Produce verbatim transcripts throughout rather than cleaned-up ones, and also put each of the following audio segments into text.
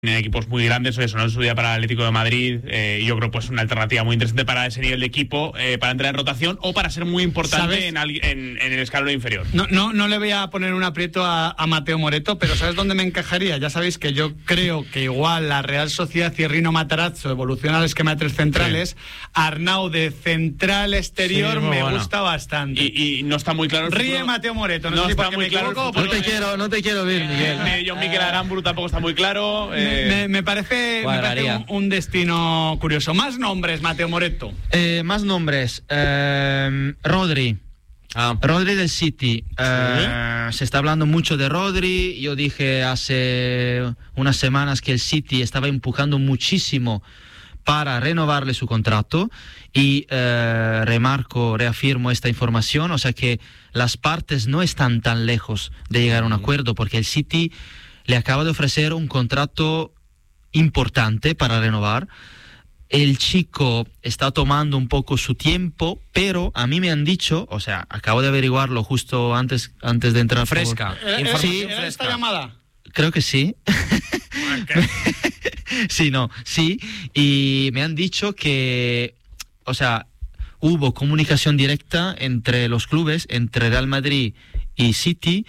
en equipos muy grandes, eso no es su día para el Atlético de Madrid, eh, y yo creo pues una alternativa muy interesante para ese nivel de equipo, eh, para entrar en rotación o para ser muy importante en, en, en el escalón inferior. No, no, no le voy a poner un aprieto a, a Mateo Moreto, pero ¿sabes dónde me encajaría? Ya sabéis que yo creo que igual la Real Sociedad y Rino Matarazzo evoluciona al esquema de tres centrales. Sí. Arnau de central exterior, sí, me bueno. gusta bastante. Y, y no está muy claro. Ríe futuro. Mateo Moreto, no, no sé si está muy claro. No te eh, quiero, no te quiero ver, Miguel. Eh, John Mikel Aramburu tampoco está muy claro. Eh, Me, me parece, me parece un, un destino curioso. Más nombres, Mateo Moreto. Eh, más nombres. Eh, Rodri. Ah. Rodri del City. Eh, ¿Sí? Se está hablando mucho de Rodri. Yo dije hace unas semanas que el City estaba empujando muchísimo para renovarle su contrato. Y eh, remarco, reafirmo esta información. O sea que las partes no están tan lejos de llegar a un acuerdo, porque el City le acaba de ofrecer un contrato importante para renovar. El chico está tomando un poco su tiempo, pero a mí me han dicho, o sea, acabo de averiguarlo justo antes antes de entrar. Fresca. Por... ¿Era, sí, ¿era esta llamada? Creo que sí. Okay. sí, no, sí. Y me han dicho que, o sea, hubo comunicación directa entre los clubes, entre Real Madrid y City,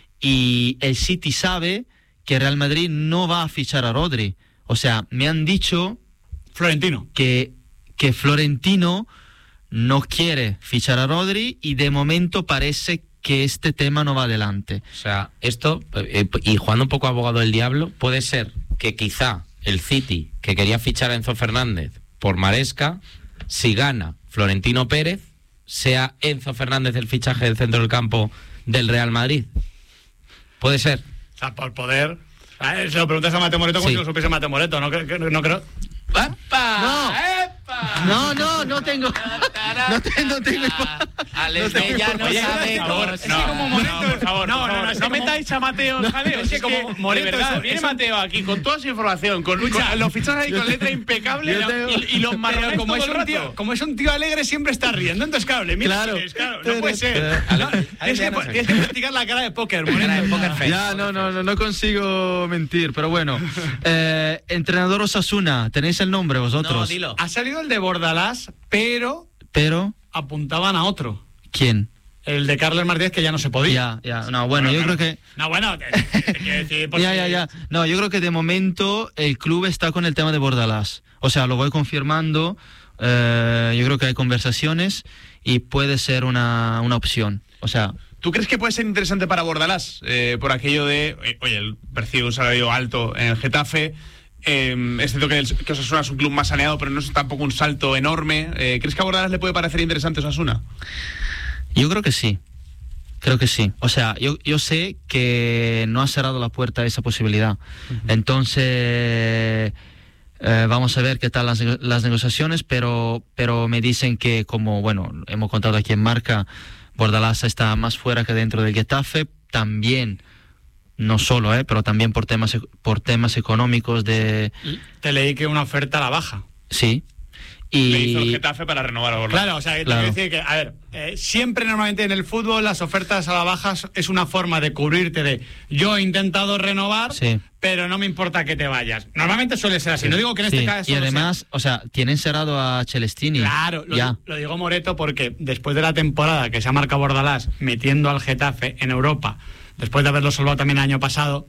y el City sabe que Real Madrid no va a fichar a Rodri. O sea, me han dicho Florentino que, que Florentino no quiere fichar a Rodri y de momento parece que este tema no va adelante. O sea, esto, eh, y jugando un poco abogado del diablo, puede ser que quizá el City, que quería fichar a Enzo Fernández por Maresca, si gana Florentino Pérez, sea Enzo Fernández el fichaje del centro del campo del Real Madrid. Puede ser. O sea, por poder. A ver, se lo preguntas a Mateo Moreto como sí. si lo supiese Mateo Moreto, no, no, no creo. ¡Epa! ¡No! ¡Epa! No, no, no tengo. No tengo, no tengo. Alex Bella no sabe. Por favor, es que como Moreto, no, por favor, no, no, no, no, no metáis a Mateo en jaleo. Es que como Moreto, de verdad, viene Mateo aquí con toda su información, con, con los fichajes ahí con letra impecable y, y los marrones como todo es el un rato. tío, como es un tío alegre siempre está riendo, entonces claro, le miras, claro, es, claro, no puede ser. No, tienes, que, tienes que practicar la cara de póker, Moreto. Ya, no, no, no, no consigo mentir, pero bueno. Eh, entrenador Osasuna, ¿tenéis el nombre vosotros? No, dilo. Ha salido el de Bordalás, pero pero apuntaban a otro. ¿Quién? El de Carles Martínez, que ya no se podía. Ya, ya. No, bueno, bueno yo claro. creo que... No, bueno, te, te, te quiero decir... ya, ya, ya. No, yo creo que de momento el club está con el tema de Bordalás. O sea, lo voy confirmando. Eh, yo creo que hay conversaciones y puede ser una, una opción. O sea... ¿Tú crees que puede ser interesante para Bordalás? Eh, por aquello de... Oye, él percibe un salario alto en el Getafe... Eh, es cierto que, el, que Osasuna es un club más saneado, pero no es tampoco un salto enorme. Eh, ¿Crees que a Bordalás le puede parecer interesante Osasuna? Yo creo que sí. Creo que sí. O sea, yo, yo sé que no ha cerrado la puerta a esa posibilidad. Uh-huh. Entonces, eh, vamos a ver qué tal las, las negociaciones, pero, pero me dicen que, como, bueno, hemos contado aquí en Marca, Bordalás está más fuera que dentro del Getafe. También... No solo, eh, pero también por temas por temas económicos de... Te leí que una oferta a la baja. Sí. Y... Le hizo el Getafe para renovar a Bordalás. Claro, o sea, que claro. te quiero decir que, a ver, eh, siempre normalmente en el fútbol las ofertas a la baja es una forma de cubrirte de yo he intentado renovar, sí. pero no me importa que te vayas. Normalmente suele ser así, sí. No digo que en sí. este caso... Y además, sea... o sea, tienen cerrado a Celestini. Claro, lo, ya. lo digo Moreto porque después de la temporada que se ha marcado Bordalás metiendo al Getafe en Europa... después de haberlo salvado también el año pasado,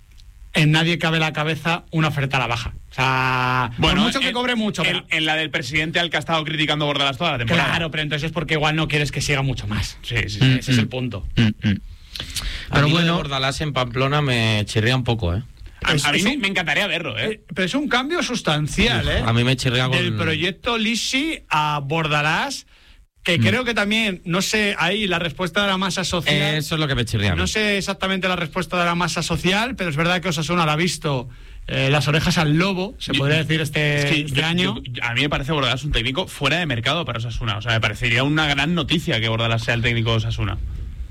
en nadie cabe la cabeza una oferta a la baja. O sea, bueno, por mucho en, que cobre mucho. En, pero... en la del presidente al que ha estado criticando Bordalás toda la temporada. Claro, pero entonces es porque igual no quieres que siga mucho más. Sí, sí, sí. Mm, Ese mm, es el punto. Mm, mm. Pero a bueno, Bordalás en Pamplona me chirría un poco, ¿eh? A, a mí me, me encantaría verlo, ¿eh? Pero es un cambio sustancial, ¿eh? A mí me chirría con... Del proyecto Lisi a Bordalás... Que mm. creo que también, no sé, ahí la respuesta de la masa social... Eh, eso es lo que me chirría. No sé exactamente la respuesta de la masa social, pero es verdad que Osasuna la ha visto eh, las orejas al lobo, se podría decir este, es que este yo, año. Yo, a mí me parece Bordalás un técnico fuera de mercado para Osasuna. O sea, me parecería una gran noticia que Bordalás sea el técnico de Osasuna.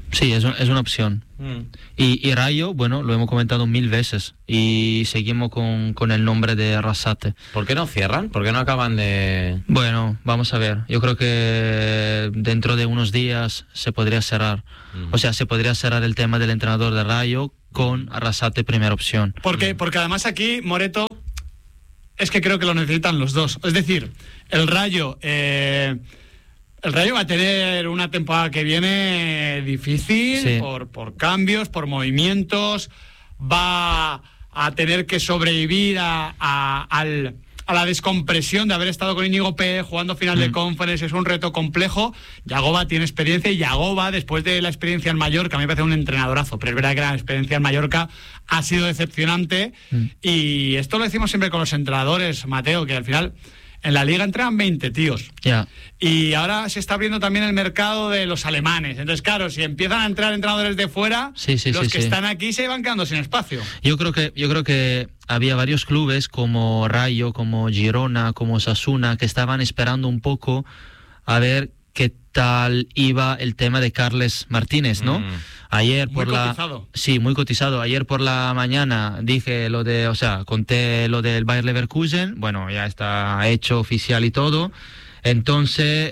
Sí, es, un, es una opción. Mm. Y, y Rayo, bueno, lo hemos comentado mil veces y seguimos con, con el nombre de Arrasate. ¿Por qué no cierran? ¿Por qué no acaban de...? Bueno, vamos a ver. Yo creo que dentro de unos días se podría cerrar. Mm. O sea, se podría cerrar el tema del entrenador de Rayo con Arrasate primera opción. ¿Por qué? Porque además aquí, Moreto, es que creo que lo necesitan los dos. Es decir, el Rayo... Eh, El Rayo va a tener una temporada que viene difícil, sí. por, por cambios, por movimientos, va a tener que sobrevivir a, a, al, a la descompresión de haber estado con Íñigo Pérez jugando final mm. de Conference. Es un reto complejo. Yagoba tiene experiencia y Yagoba, después de la experiencia en Mallorca, a mí me parece un entrenadorazo, pero es verdad que la experiencia en Mallorca ha sido decepcionante mm. y esto lo decimos siempre con los entrenadores, Mateo, que al final... En la liga entran veinte tíos. Yeah. Y ahora se está abriendo también el mercado de los alemanes. Entonces, claro, si empiezan a entrar entrenadores de fuera, sí, sí, los sí, que sí. están aquí se van quedando sin espacio. Yo creo que yo creo que había varios clubes como Rayo, como Girona, como Osasuna, que estaban esperando un poco a ver qué tal iba el tema de Carles Martínez, ¿no? Mm. Ayer por muy la cotizado. Sí, muy cotizado. Ayer por la mañana dije lo de, o sea, conté lo del Bayer Leverkusen, bueno, ya está hecho oficial y todo. Entonces,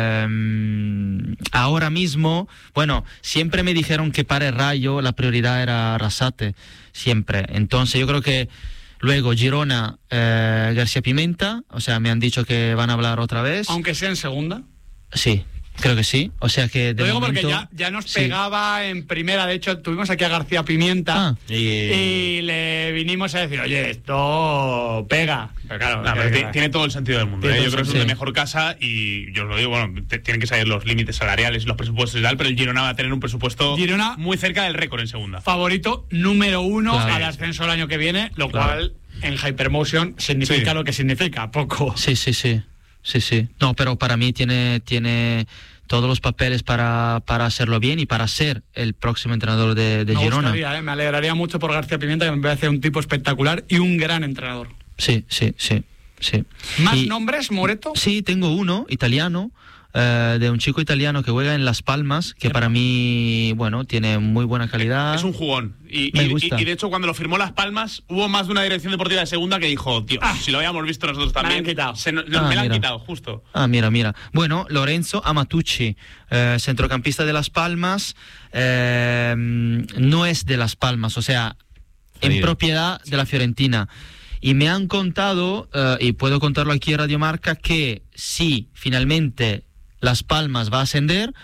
eh, ahora mismo, bueno, siempre me dijeron que para el Rayo la prioridad era Arrasate, siempre. Entonces, yo creo que luego Girona, eh, García Pimenta, o sea, me han dicho que van a hablar otra vez. Aunque sea en segunda. Sí, creo que sí. O sea que de Lo digo momento, porque ya, ya nos sí. pegaba en primera. De hecho, tuvimos aquí a García Pimienta Ah. y... y le vinimos a decir, oye, esto pega. Pero claro, no, pero tiene, tiene todo el sentido del mundo. ¿eh? Yo creo que es sí. de mejor casa y yo os lo digo, bueno, te, tienen que salir los límites salariales y los presupuestos y tal, pero el Girona va a tener un presupuesto Girona, muy cerca del récord en segunda. Favorito número uno claro. al ascenso el año que viene, lo Claro. cual en Hypermotion significa Sí. lo que significa, poco. Sí, sí, sí. Sí, sí. No, pero para mí tiene, tiene todos los papeles para, para hacerlo bien y para ser el próximo entrenador de, de me Girona. gustaría, ¿eh? Me alegraría mucho por García Pimienta, que me parece un tipo espectacular y un gran entrenador. Sí, sí, sí. sí. ¿Más Y- nombres, Moreto? Sí, tengo uno, italiano, eh, de un chico italiano que juega en Las Palmas, que para mí, bueno, tiene muy buena calidad. Es un jugón. Y, Me y- gusta. y- y de hecho, cuando lo firmó Las Palmas, hubo más de una dirección deportiva de segunda que dijo, tío, Ah, si lo habíamos visto nosotros me también. han quitado. Se no- Ah, me la han mira. quitado, justo. Ah, mira, mira. Bueno, Lorenzo Amatucci, eh, centrocampista de Las Palmas, eh, no es de Las Palmas, o sea, en Cedido. propiedad de la Fiorentina. Y me han contado, eh, y puedo contarlo aquí en Radio Marca, que si finalmente Las Palmas va a ascender,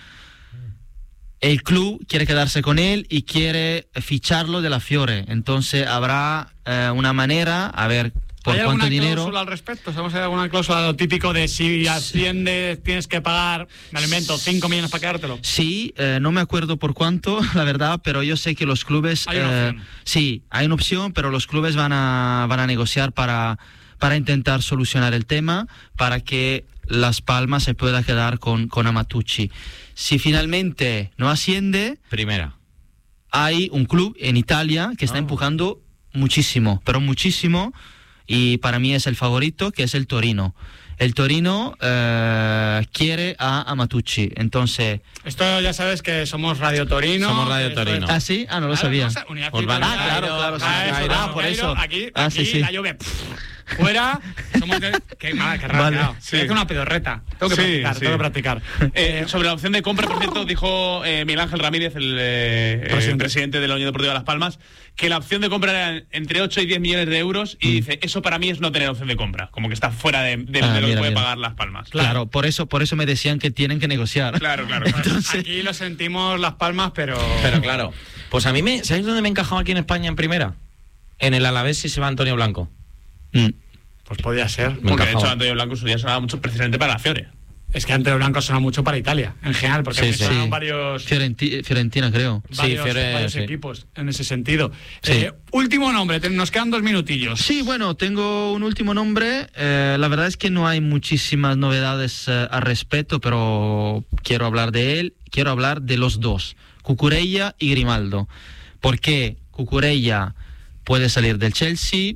el club quiere quedarse con él y quiere ficharlo de la Fiore. Entonces habrá eh, una manera, a ver por ¿Hay cuánto alguna dinero. cláusula al respecto? ¿Sabemos si hay alguna cláusula lo típico de si asciendes tienes que pagar, me alimento, cinco millones para quedártelo? Sí, eh, no me acuerdo por cuánto, la verdad, pero yo sé que los clubes... Hay una eh, opción. sí, hay una opción, pero los clubes van a, van a negociar para, para intentar solucionar el tema, para que Las Palmas se pueda quedar con, con Amatucci. Si finalmente no asciende, Primera. hay un club en Italia que está Oh. empujando muchísimo, pero muchísimo, y para mí es el favorito, que es el Torino. El Torino eh, quiere a Amatucci, entonces... Esto ya sabes que somos Radio Torino. Somos Radio esto es- Torino. ¿Ah, sí? Ah, no lo Claro, sabía. no sé, Unidad Pues Cívica van- Cairo, ah, claro, claro, sí, ah, eso, Cairo, vamos, por Cairo, eso. Aquí, Ah, aquí sí, sí. la lluvia. pff, fuera. Somos de, qué mal, qué raro. Vale. quedado. Sí. Es una pedorreta. Tengo que Sí, practicar, sí. tengo que practicar. Eh, sobre la opción de compra, por cierto, dijo eh, Miguel Ángel Ramírez, el, eh, el Presidente. presidente de la Unión Deportiva de Las Palmas, que la opción de compra era entre ocho y diez millones de euros y dice, eso para mí es no tener opción de compra, como que está fuera de, de- Ah, de lo que mira, puede mira. pagar Las Palmas. Claro, por eso, por eso me decían que tienen que negociar. Claro, claro. Entonces- Aquí lo sentimos Las Palmas, pero. Pero claro, pues a mí me... ¿Sabéis dónde me he encajado aquí en España en primera? En el Alavés si se va Antonio Blanco. Mm. Pues podía ser. Me Porque de encajaba. hecho Antonio Blanco en su día sonaba mucho precisamente para la Fiore. Es que Antonio Blanco suena mucho para Italia, en general, porque Sí, me sí. sonaron Sí. varios. Fiorenti- Fiorentina, creo. Sí, varios, Fiore, varios sí. equipos en ese sentido. Sí. Eh, último nombre, te- nos quedan dos minutillos. Sí, bueno, tengo un último nombre. Eh, la verdad es que no hay muchísimas novedades eh, al respecto, pero quiero hablar de él. Quiero hablar de los dos, Cucurella y Grimaldo. Porque Cucurella puede salir del Chelsea,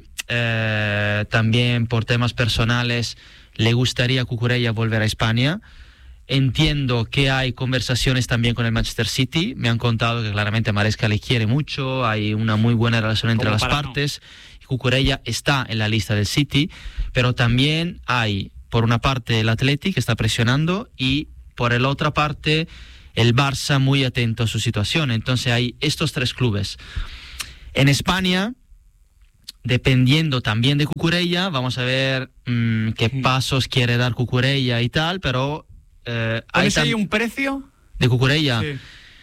eh, también por temas personales le gustaría a Cucurella volver a España. Entiendo que hay conversaciones también con el Manchester City. Me han contado que claramente Maresca le quiere mucho, hay una muy buena relación entre las partes. No? Cucurella está en la lista del City, pero también hay, por una parte, el Athletic que está presionando y por la otra parte, el Barça muy atento a su situación. Entonces hay estos tres clubes. En España, dependiendo también de Cucurella, vamos a ver mmm, qué pasos quiere dar Cucurella y tal, pero... Eh, hay tam- un precio? ¿De Cucurella? Sí.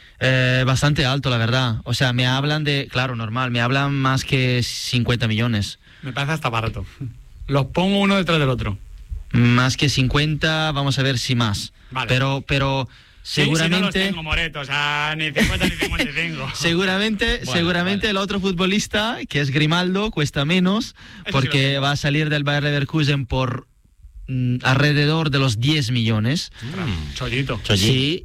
Eh, bastante alto, la verdad. O sea, me hablan de... Claro, normal, me hablan más que cincuenta millones. Me parece hasta barato. Los pongo uno detrás del otro. Más que cincuenta, vamos a ver si más. Vale. Pero, pero seguramente... Sí, si no los tengo, Moreto, o sea, ni cincuenta ni cincuenta y cinco. Seguramente, bueno, seguramente vale. El otro futbolista, que es Grimaldo, cuesta menos, eso porque sí va a salir del Bayer Leverkusen por... alrededor de los diez millones. Mm. Chollito. Sí,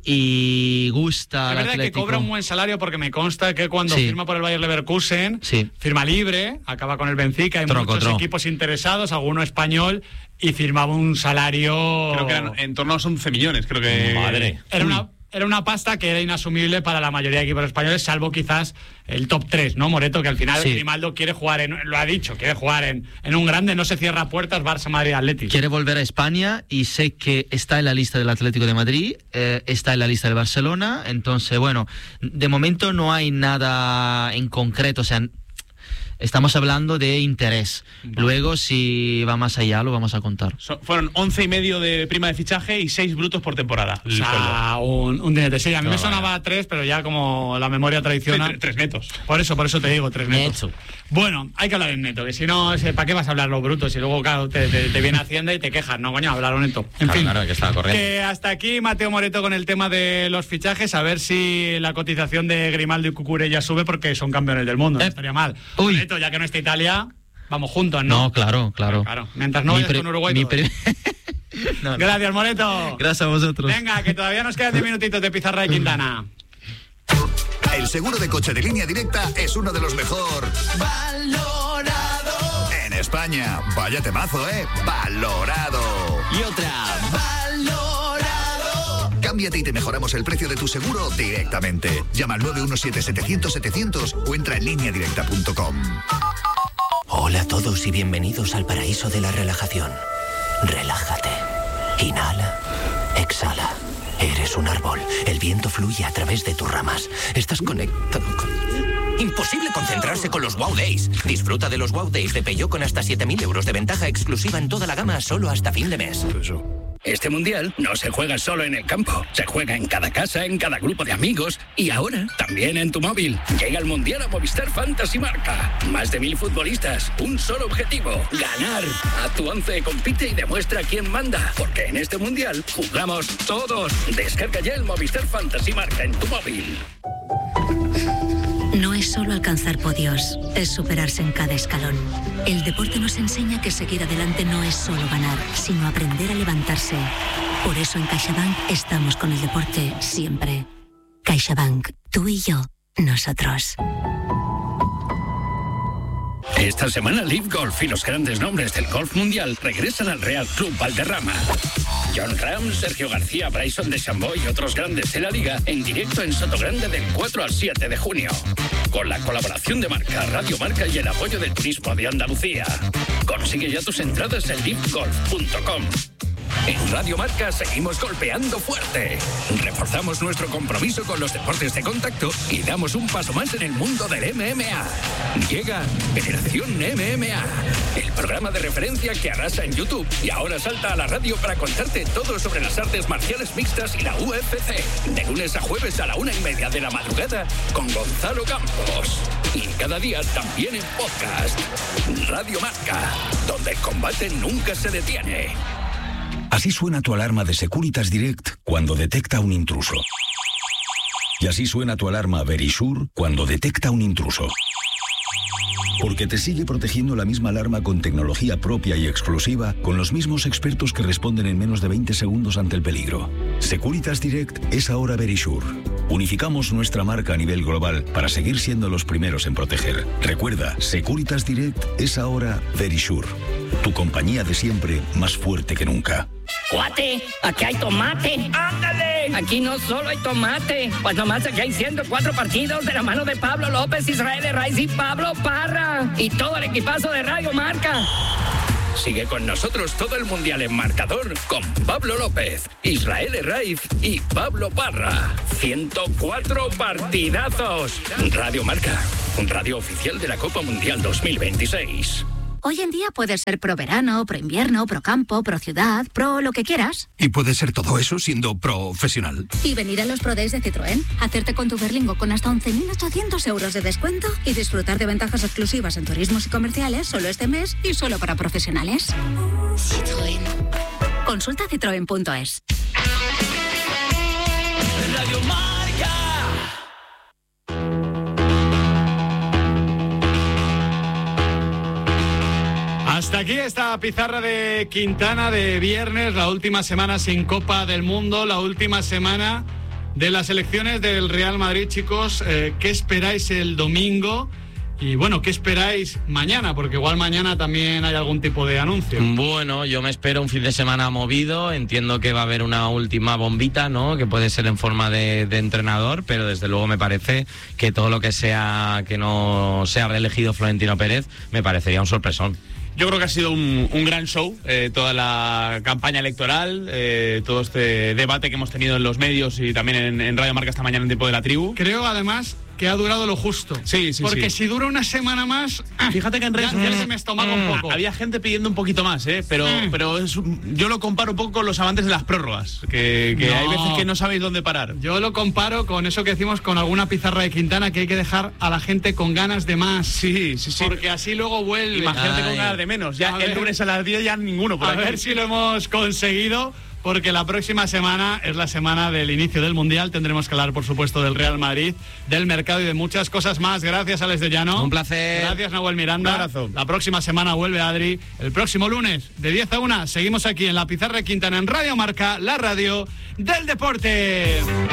y gusta. Es verdad que cobra un buen salario porque me consta que cuando sí. firma por el Bayer Leverkusen, sí. firma libre, acaba con el Benfica, hay troco, muchos troco. equipos interesados, alguno español, y firmaba un salario... Creo que eran en torno a los once millones, creo que... Madre. Era una... Era una pasta que era inasumible para la mayoría de equipos españoles, salvo quizás el top tres, ¿no, Moreto? Que al final sí. Grimaldo quiere jugar, en, lo ha dicho, quiere jugar en, en un grande, no se cierra puertas, Barça, Madrid, Atlético. Quiere volver a España y sé que está en la lista del Atlético de Madrid, eh, está en la lista del Barcelona, entonces, bueno, de momento no hay nada en concreto, o sea... Estamos hablando de interés. Vale. Luego, si va más allá, lo vamos a contar. So, fueron once y medio de prima de fichaje y seis brutos por temporada. O sea, un, un dinero. Sí, a mí no, me sonaba vale. tres, pero ya como la memoria tradicional. Sí, tres netos. Por eso, por eso te digo, tres netos. Neto. Bueno, hay que hablar en neto, que si no, ¿para qué vas a hablar los brutos? Y luego, claro, te, te, te viene Hacienda y te quejas. No, coño, hablar neto. En claro, fin, claro, que estaba corriendo. Que hasta aquí Mateo Moreto con el tema de los fichajes. A ver si la cotización de Grimaldo y Cucurella sube porque son campeones del mundo. Eh. No estaría mal. Uy. Moreto, ya que no está Italia, vamos juntos, ¿no? No, claro, claro. claro. Mientras no vayas pre- con Uruguay. Pre- no, no. Gracias, Moreto. Gracias a vosotros. Venga, que todavía nos quedan diez minutitos de Pizarra y Quintana. El seguro de coche de Línea Directa es uno de los mejor valorado en España. Vaya temazo, ¿eh? Valorado. Y otra, valorado. Cámbiate y te mejoramos el precio de tu seguro directamente. Llama al nueve uno siete, setecientos, setecientos o entra en línea directa punto com. Hola a todos y bienvenidos al paraíso de la relajación. Relájate. Inhala. Exhala. Eres un árbol. El viento fluye a través de tus ramas. Estás conectado con... Imposible concentrarse con los Wow Days. Disfruta de los Wow Days de Peugeot con hasta siete mil euros de ventaja exclusiva en toda la gama solo hasta fin de mes. Este mundial no se juega solo en el campo, se juega en cada casa, en cada grupo de amigos y ahora también en tu móvil. Llega el mundial a Movistar Fantasy Marca. Más de mil futbolistas, un solo objetivo: ganar. A tu once compite y demuestra quién manda, porque en este mundial jugamos todos. Descarga ya el Movistar Fantasy Marca en tu móvil. No es solo alcanzar podios, es superarse en cada escalón. El deporte nos enseña que seguir adelante no es solo ganar, sino aprender a levantarse. Por eso en CaixaBank estamos con el deporte siempre. CaixaBank, tú y yo, nosotros. Esta semana Live Golf y los grandes nombres del golf mundial regresan al Real Club Valderrama. John Ram, Sergio García, Bryson DeChambeau y otros grandes de la liga en directo en Sotogrande del cuatro al siete de junio. Con la colaboración de Marca, Radio Marca y el apoyo del turismo de Andalucía. Consigue ya tus entradas en live golf punto com. En Radio Marca seguimos golpeando fuerte. Reforzamos nuestro compromiso con los deportes de contacto y damos un paso más en el mundo del M M A. Llega Generación M M A, el programa de referencia que arrasa en YouTube y ahora salta a la radio para contarte todo sobre las artes marciales mixtas y la U F C. De lunes a jueves a la una y media de la madrugada con Gonzalo Campos. Y cada día también en podcast. Radio Marca, donde el combate nunca se detiene. Así suena tu alarma de Securitas Direct cuando detecta un intruso. Y así suena tu alarma Verisure cuando detecta un intruso. Porque te sigue protegiendo la misma alarma con tecnología propia y exclusiva, con los mismos expertos que responden en menos de veinte segundos ante el peligro. Securitas Direct es ahora Verisure. Unificamos nuestra marca a nivel global para seguir siendo los primeros en proteger. Recuerda, Securitas Direct es ahora Verisure. Tu compañía de siempre más fuerte que nunca. Cuate, aquí hay tomate. ¡Ándale! Aquí no solo hay tomate, pues nomás aquí hay ciento cuatro partidos de la mano de Pablo López, Israel Herraiz y Pablo Parra. Y todo el equipazo de Radio Marca. Sigue con nosotros todo el Mundial en marcador con Pablo López, Israel Herraiz y Pablo Parra. ciento cuatro partidazos. Radio Marca, un radio oficial de la Copa Mundial dos mil veintiséis. Hoy en día puedes ser pro verano, pro invierno, pro campo, pro ciudad, pro lo que quieras. Y puedes ser todo eso siendo profesional. Y venir a los Pro Days de Citroën, hacerte con tu Berlingo con hasta once mil ochocientos euros de descuento y disfrutar de ventajas exclusivas en turismos y comerciales solo este mes y solo para profesionales. Citroën. Consulta citroen punto es. Radio Marca. Hasta aquí esta pizarra de Quintana de viernes, la última semana sin Copa del Mundo, la última semana de las elecciones del Real Madrid, chicos. Eh, ¿Qué esperáis el domingo? Y bueno, ¿qué esperáis mañana? Porque igual mañana también hay algún tipo de anuncio. Bueno, yo me espero un fin de semana movido. Entiendo que va a haber una última bombita, ¿no? Que puede ser en forma de, de entrenador, pero desde luego me parece que todo lo que sea que no sea reelegido Florentino Pérez me parecería un sorpresón. Yo creo que ha sido un, un gran show, eh, toda la campaña electoral, eh, todo este debate que hemos tenido en los medios y también en, en Radio Marca esta mañana en Tiempo de la Tribu. Creo, además, que ha durado lo justo. Sí, sí, Porque sí. si dura una semana más... Fíjate que en redes sociales se me estómaga un poco. Había gente pidiendo un poquito más, ¿eh? Pero, Mm. pero es, yo lo comparo un poco con los amantes de las prórrogas, que, que No. hay veces que no sabéis dónde parar. Yo lo comparo con eso que decimos con alguna pizarra de Quintana, que hay que dejar a la gente con ganas de más. Sí, sí, sí. Porque así luego vuelve. Imagínate Ay. con ganas de menos. Ya A el ver. lunes a las diez ya ninguno por A aquí. ver si lo hemos conseguido, porque la próxima semana es la semana del inicio del Mundial. Tendremos que hablar, por supuesto, del Real Madrid, del mercado y de muchas cosas más. Gracias, Alex de Llano. Un placer. Gracias, Nahuel Miranda. Un abrazo. La próxima semana vuelve Adri. El próximo lunes, de diez a una, seguimos aquí en la pizarra de Quintana en Radio Marca, la radio del deporte.